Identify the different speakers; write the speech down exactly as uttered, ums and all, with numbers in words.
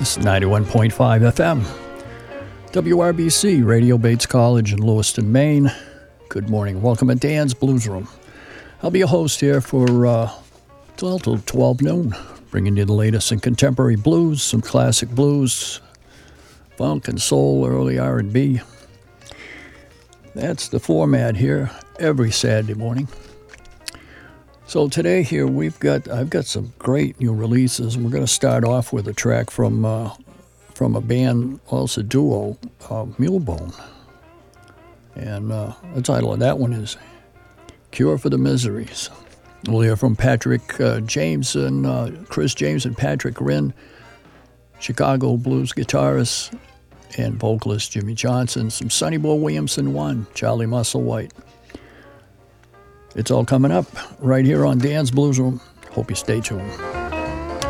Speaker 1: This is ninety-one point five F M. W R B C, Radio Bates College in Lewiston, Maine. Good morning. Welcome to Dan's Blues Room. I'll be your host here for uh, till twelve noon, bringing you the latest in contemporary blues, some classic blues, funk and soul, early R and B. That's the format here every Saturday morning. So today here we've got I've got some great new releases, and we're going to start off with a track from uh, from a band, well, it's a duo, uh, Mulebone, and uh, the title of that one is "Cure for the Miseries." We'll hear from Patrick uh, James and uh, Chris James and Patrick Rinn, Chicago blues guitarist and vocalist Jimmy Johnson, some Sonny Boy Williamson one, Charlie Musselwhite. It's all coming up right here on Dan's Blues Room. Hope you stay tuned.